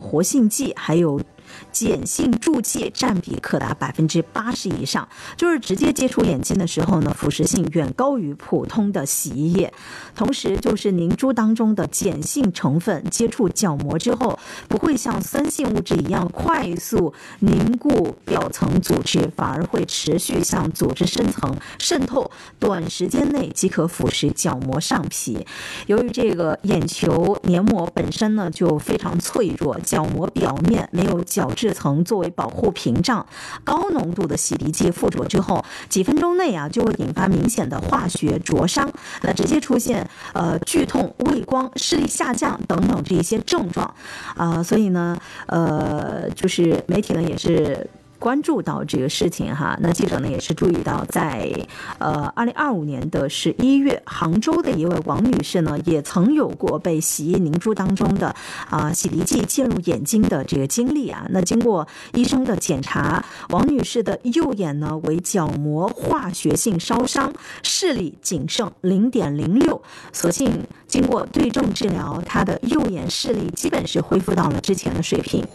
活性剂还有碱性助剂占比可达80%以上，就是直接接触眼睛的时候呢，腐蚀性远高于普通的洗衣液。同时，就是凝珠当中的碱性成分接触角膜之后，不会像酸性物质一样快速凝固表层组织，反而会持续向组织深层渗透，短时间内即可腐蚀角膜上皮。由于这个眼球黏膜本身呢就非常脆弱，角膜表面没有角质层作为保护屏障，高浓度的洗涤剂附着之后，几分钟内就会引发明显的化学灼伤，那直接出现剧痛、畏光、视力下降等等这些症状所以呢就是媒体呢也是关注到这个事情哈，那记者呢也是注意到，在2025年的11月，杭州的一位王女士呢，也曾有过被洗衣凝珠当中的洗涤剂进入眼睛的这个经历那经过医生的检查，王女士的右眼呢为角膜化学性烧伤，视力仅剩0.06，所幸经过对症治疗，她的右眼视力基本是恢复到了之前的水平。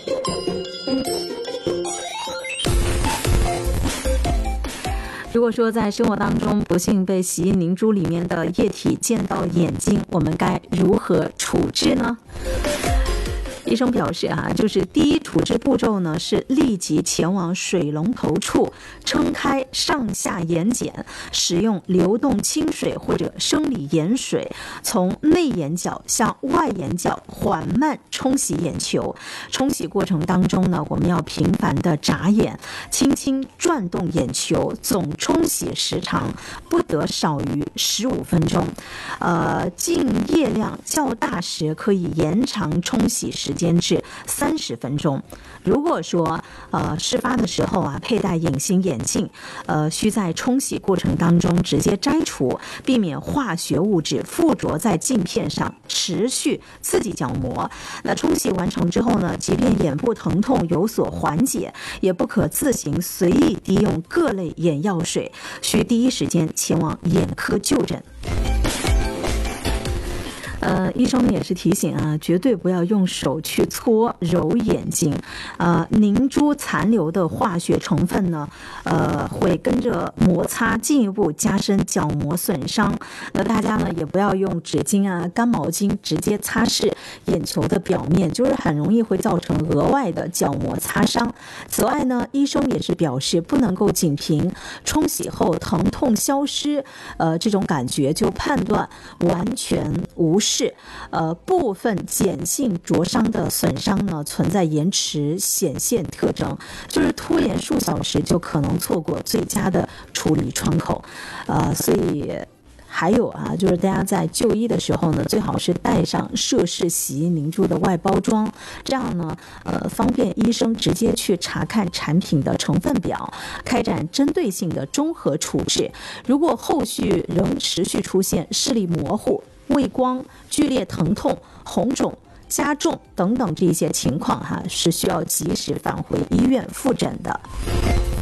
如果说在生活当中不幸被洗衣凝珠里面的液体溅到眼睛，我们该如何处置呢？医生表示就是第一处置步骤呢是立即前往水龙头处撑开上下眼睑，使用流动清水或者生理盐水从内眼角向外眼角缓慢冲洗眼球。冲洗过程当中呢，我们要频繁的眨眼，轻轻转动眼球，总冲洗时长不得少于15分钟。净液量较大时可以延长冲洗时间至30分钟。如果说事发的时候佩戴隐形眼镜，需在冲洗过程当中直接摘除，避免化学物质附着在镜片上持续刺激角膜。那冲洗完成之后呢，即便眼部疼痛有所缓解，也不可自行随意滴用各类眼药水，需第一时间前往眼科就诊。医生也是提醒绝对不要用手去搓揉眼睛。凝珠残留的化学成分呢，会跟着摩擦进一步加深角膜损伤。那大家呢也不要用纸巾干毛巾直接擦拭眼球的表面，就是很容易会造成额外的角膜擦伤。此外呢，医生也是表示不能够仅凭冲洗后疼痛消失这种感觉就判断完全无视。部分碱性灼伤的损伤呢，存在延迟显现特征，就是拖延数小时就可能错过最佳的处理窗口。所以还有就是大家在就医的时候呢，最好是带上涉事洗衣凝珠的外包装，这样呢，方便医生直接去查看产品的成分表，开展针对性的综合处置。如果后续仍持续出现视力模糊、畏光、剧烈疼痛、红肿加重等等这些情况是需要及时返回医院复诊的。